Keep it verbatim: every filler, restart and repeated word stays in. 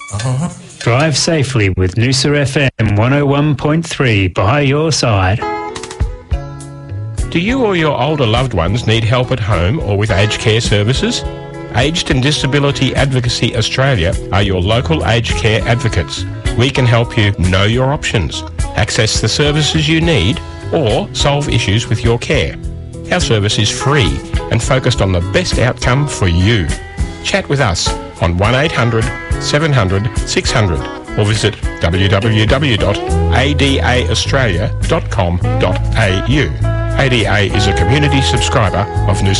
Uh-huh. Drive safely with Noosa F M one oh one point three by your side. Do you or your older loved ones need help at home or with aged care services? Aged and Disability Advocacy Australia are your local aged care advocates. We can help you know your options, access the services you need, or solve issues with your care. Our service is free and focused on the best outcome for you. Chat with us on one eight hundred seven hundred six hundred or visit w w w dot a d a australia dot com dot a u. A D A is a community subscriber of Noosa